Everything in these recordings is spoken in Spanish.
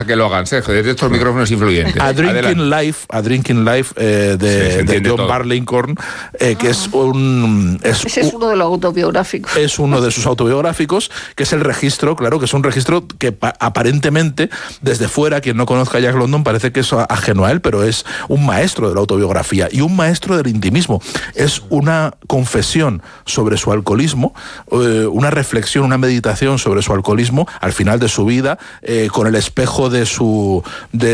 Que lo hagan, Sergio, desde estos micrófonos influyentes. A Drinking Life de John Barleycorn, que es ese es uno de los autobiográficos. Es uno de sus autobiográficos, que es el registro, claro, que es un registro que aparentemente, desde fuera, quien no conozca a Jack London parece que es ajeno a él, pero es un maestro de la autobiografía y un maestro del intimismo. Es una confesión sobre su alcoholismo, una reflexión, una meditación sobre su alcoholismo al final de su vida, con el espejo de su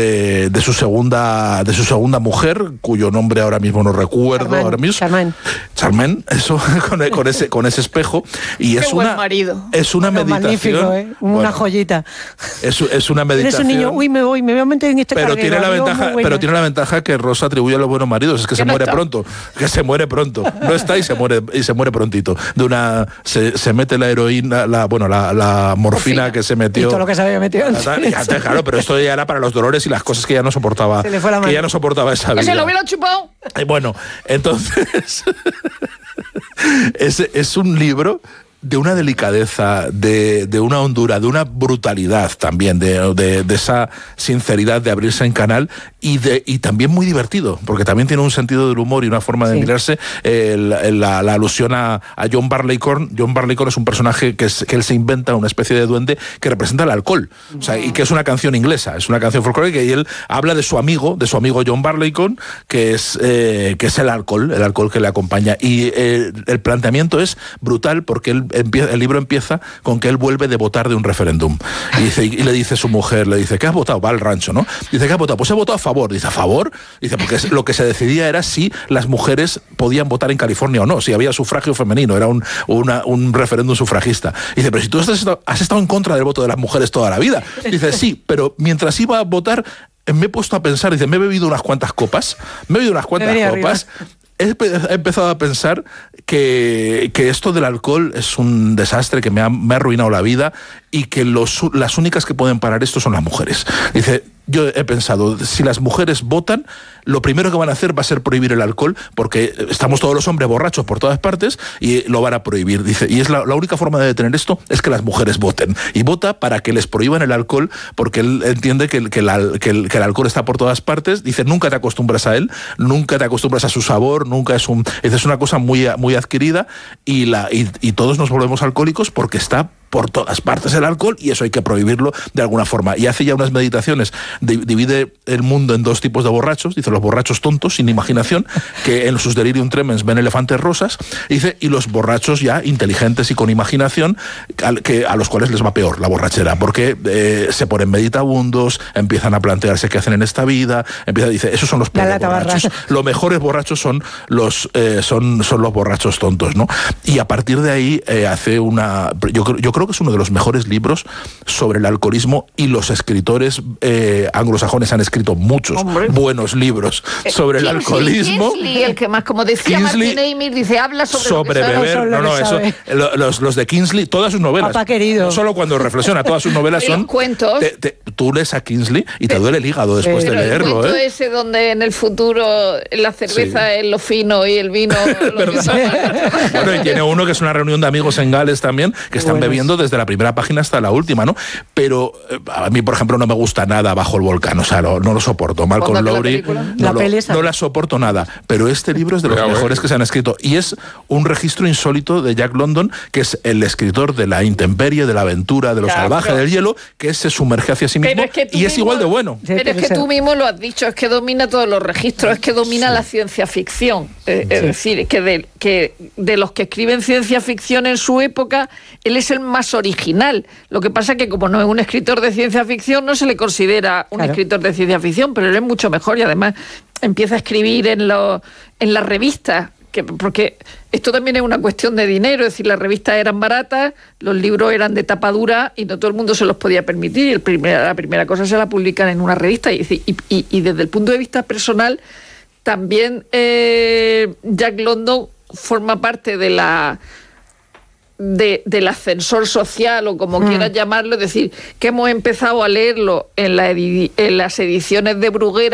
segunda mujer, cuyo nombre ahora mismo no recuerdo. Charmaine, eso, con ese espejo. Y es buen marido. Es una meditación. Magnífico, una joyita. Es una meditación. Eres un niño, me voy a meter en este pero carguero, tiene la ventaja que Rosa atribuye a los buenos maridos, es que se muere pronto. No está y se muere prontito. Se mete la heroína, la morfina que se metió. Y todo lo que se había metido antes. Claro, pero esto ya era para los dolores y las cosas que ya no soportaba. Se le fue la mano. Que ya no soportaba esa vida. ¡Que se lo hubiera chupado! Bueno, entonces es un libro de una delicadeza, de una hondura, de una brutalidad también, de esa sinceridad de abrirse en canal y también muy divertido, porque también tiene un sentido del humor y una forma de mirarse. La alusión a John Barleycorn. John Barleycorn es un personaje que él se inventa, una especie de duende que representa el alcohol, o sea, y que es una canción inglesa, es una canción folclórica, y él habla de su amigo John Barleycorn, que es el alcohol que le acompaña. Y el planteamiento es brutal, porque el libro empieza con que él vuelve de votar de un referéndum. Y le dice a su mujer, ¿qué has votado? Va al rancho, ¿no? Dice, ¿qué has votado? Pues he votado a favor. Dice, ¿a favor? Dice, porque lo que se decidía era si las mujeres podían votar en California o no, si había sufragio femenino, era un referéndum sufragista. Dice, pero si tú has estado en contra del voto de las mujeres toda la vida. Dice, sí, pero mientras iba a votar me he puesto a pensar, dice, me he bebido unas cuantas copas, he empezado a pensar que esto del alcohol es un desastre, que me ha arruinado la vida, y que las únicas que pueden parar esto son las mujeres. Dice, yo he pensado, si las mujeres votan, lo primero que van a hacer va a ser prohibir el alcohol, porque estamos todos los hombres borrachos por todas partes y lo van a prohibir. Dice, y es la única forma de detener esto es que las mujeres voten. Y vota para que les prohíban el alcohol, porque él entiende que el alcohol está por todas partes. Dice, nunca te acostumbras a él, nunca te acostumbras a su sabor, nunca es una cosa muy, muy adquirida, y todos nos volvemos alcohólicos porque está por todas partes el alcohol, y eso hay que prohibirlo de alguna forma. Y hace ya unas meditaciones, divide el mundo en dos tipos de borrachos. Dice, los borrachos tontos, sin imaginación, que en sus delirium tremens ven elefantes rosas. Dice, y los borrachos ya inteligentes y con imaginación, a los cuales les va peor la borrachera, porque se ponen meditabundos, empiezan a plantearse qué hacen en esta vida, dice, esos son los peores borrachos. Los mejores borrachos son los borrachos tontos, ¿no? Y a partir de ahí hace una... Yo creo que es uno de los mejores libros sobre el alcoholismo, y los escritores anglosajones han escrito muchos buenos libros sobre el alcoholismo. Kingsley, el que más, como decía Martin Amis, dice, habla sobre beber. Los de Kingsley, todas sus novelas. Papá querido. No solo cuando reflexiona, todas sus novelas son cuentos. Tú lees a Kingsley y te duele el hígado después de leerlo. El cuento ese donde en el futuro la cerveza es lo fino y el vino Bueno, y tiene uno que es una reunión de amigos en Gales también, que están bebiendo desde la primera página hasta la última, ¿no? Pero a mí, por ejemplo, no me gusta nada Bajo el volcán, o sea, no lo soporto. Malcolm Lowry, no la soporto nada. Pero este libro es de los mejores que se han escrito, y es un registro insólito de Jack London, que es el escritor de la intemperie, de la aventura, de lo salvaje, del hielo, que se sumerge hacia sí mismo, y es igual de bueno. Pero es que tú mismo lo has dicho, es que domina todos los registros, es que domina la ciencia ficción. Es decir, que de los que escriben ciencia ficción en su época, él es el más original. Lo que pasa es que, como no es un escritor de ciencia ficción, no se le considera un escritor de ciencia ficción, pero él es mucho mejor, y además empieza a escribir en las revistas, porque esto también es una cuestión de dinero, es decir, las revistas eran baratas, los libros eran de tapa dura y no todo el mundo se los podía permitir, y la primera cosa se la publican en una revista, y desde el punto de vista personal también Jack London forma parte del ascensor social, o como quieras llamarlo, es decir, que hemos empezado a leerlo en las ediciones de Bruguera,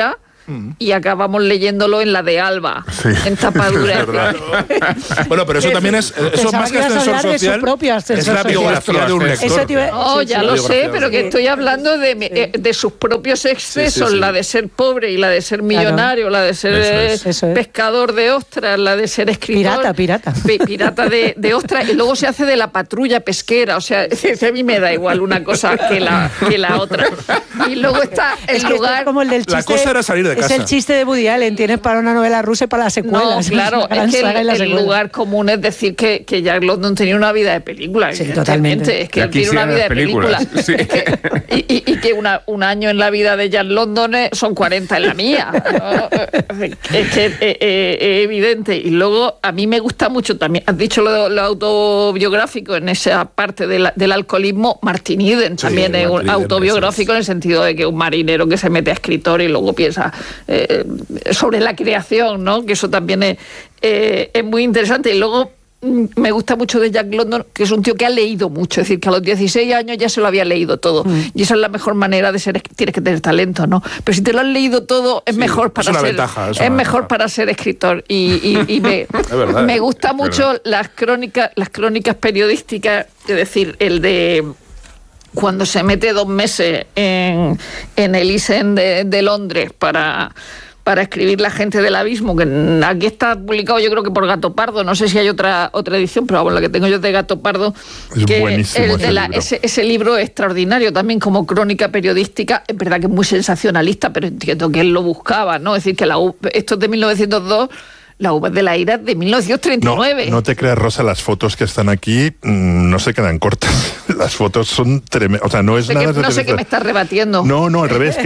y acabamos leyéndolo en la de Alba, en tapadura. Bueno, pero eso también es, eso más que ascensor social, es la biografía de un lector. No, ya lo sé, pero que estoy hablando de sus propios excesos, la de ser pobre y la de ser millonario, la de ser pescador de ostras, la de ser escritor. Pirata de ostras, y luego se hace de la patrulla pesquera, o sea, a mí me da igual una cosa que la otra. Y luego está el lugar... Como el del chiste, la cosa era salir de casa. Es el chiste de Woody Allen, tienes para una novela rusa y para las secuelas. No, claro, es que el lugar común es decir que Jack London tenía una vida de película. Sí, totalmente. Es que él tiene una vida de película. Sí. Y que un año en la vida de Jack London son 40 en la mía. Es que es evidente. Y luego a mí me gusta mucho también, has dicho lo autobiográfico en esa parte del alcoholismo. Martin Eden también es un autobiográfico en el sentido de que un marinero que se mete a escritor y luego piensa sobre la creación, ¿no? Que eso también es muy interesante. Y luego me gusta mucho de Jack London, que es un tío que ha leído mucho, es decir, que a los 16 años ya se lo había leído todo. Y esa es la mejor manera de ser, tienes que tener talento, ¿no? Pero si te lo has leído todo, es mejor para para ser escritor. Y me gusta mucho las crónicas periodísticas, es decir, el de cuando se mete 2 meses en el East End de Londres para escribir La gente del abismo, que aquí está publicado yo creo que por Gato Pardo, no sé si hay otra edición, pero bueno, la que tengo yo es de Gato Pardo, es que buenísimo ese libro es extraordinario también como crónica periodística. Es verdad que es muy sensacionalista, pero entiendo que él lo buscaba, ¿no? Es decir, que esto es de 1902, la Uvas de la Ira de 1939. No te creas, Rosa, las fotos que están aquí no se quedan cortas. Las fotos son tremendas. O sea, no es nada... No sé qué me estás rebatiendo. No, al revés,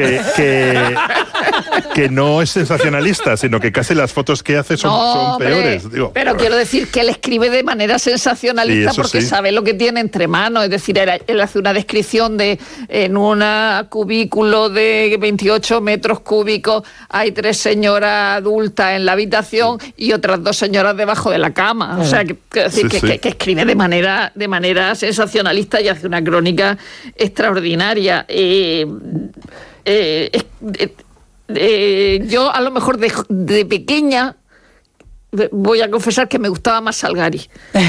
que no es sensacionalista, sino que casi las fotos que hace son peores. Digo, pero quiero decir que él escribe de manera sensacionalista porque sabe lo que tiene entre manos. Es decir, él hace una descripción de en un cubículo de 28 metros cúbicos hay 3 señoras adultas en la habitación y otras 2 señoras debajo de la cama. O sea, que escribe de manera sensacionalista y hace una crónica extraordinaria. Yo a lo mejor de pequeña voy a confesar que me gustaba más Salgari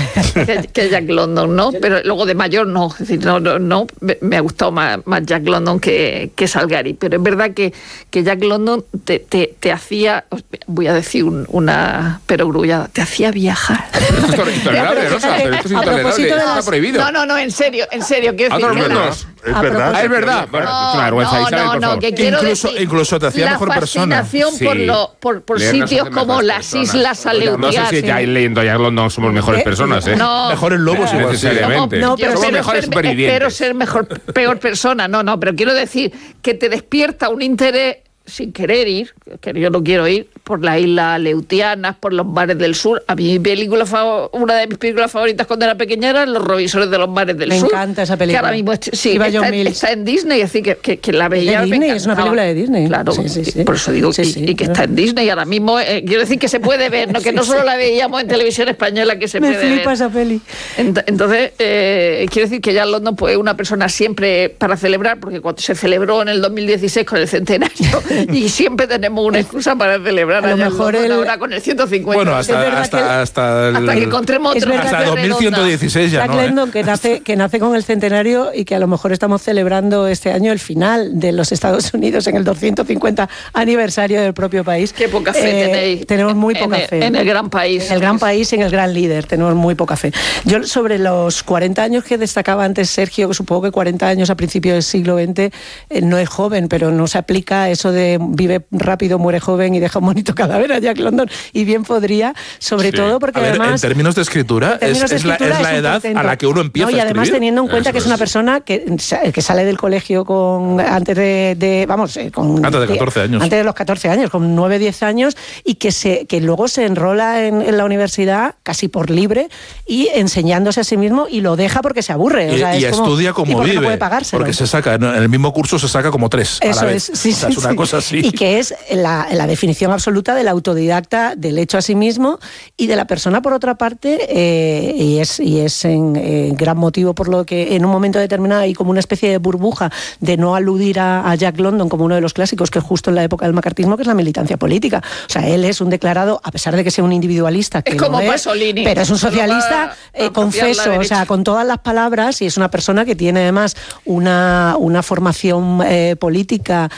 que Jack London, ¿no? Pero luego de mayor no, es decir, no me ha gustado más Jack London que Salgari, pero es verdad que Jack London te hacía, voy a decir una perogrullada, te hacía viajar. Esto es intolerable, Rosa, pero esto es intolerable, está prohibido. No, en serio, quiero decir. Es verdad. Es verdad. Bueno, es una vergüenza, Isabel, por favor. Que quiero decir, incluso te hacía mejor persona. La fascinación por sitios como las Islas Aleutianas. No sé si ya leyendo a Jack London somos mejores personas, ¿eh? No. Mejores lobos igual. Necesariamente. No, pero somos mejores supervivientes. Espero ser peor persona. No, pero quiero decir que te despierta un interés sin querer ir, que yo no quiero ir, por las Islas Aleutianas, por los mares del sur. A mí una de mis películas favoritas cuando era pequeña eran Los Robinsones de los mares del sur. Me encanta esa película. Que ahora mismo está en Disney, así que la veía. ¿De Disney? Es una película de Disney. Claro, sí. Por eso digo y que está en Disney ahora mismo. Quiero decir que se puede ver, que no solo la veíamos en televisión española, que se puede ver. Me flipa esa peli. Entonces, quiero decir que Jack London fue una persona siempre para celebrar, porque cuando se celebró en el 2016 con el centenario, y siempre tenemos una excusa para celebrar a lo mejor ahora con el 150. Bueno, hasta que encontremos otro. Hasta 2116 ya Jack London, que nace con el centenario y que a lo mejor estamos celebrando este año el final de los Estados Unidos en el 250 aniversario del propio país. Qué poca fe tenéis. Tenemos muy poca fe. En el gran país. En el gran país y en el gran líder tenemos muy poca fe. Yo sobre los 40 años que destacaba antes Sergio, que supongo que 40 años a principios del siglo XX no es joven, pero no se aplica eso de vive rápido, muere joven y deja un bonito cadáver a Jack London, y bien podría, sobre todo porque además... En términos de escritura, es la edad a la que uno empieza a escribir. Y además teniendo en cuenta que es una persona que sale del colegio antes de 14 años. Antes de los 14 años, con 9, 10 años, y que luego se enrola en la universidad casi por libre y enseñándose a sí mismo, y lo deja porque se aburre. Y estudia como vive. No puede pagárselo. Porque se saca, en el mismo curso se saca como 3 Eso a la vez. es, sí, es una cosa así. Y que es la definición absoluta del autodidacta, del hecho a sí mismo, y de la persona, por otra parte, y es en gran motivo por lo que en un momento determinado hay como una especie de burbuja de no aludir a Jack London como uno de los clásicos, que es justo en la época del macartismo, que es la militancia política. O sea, él es un declarado, a pesar de que sea un individualista, que es como Pasolini, pero es un socialista confeso, o sea, con todas las palabras, y es una persona que tiene además una formación política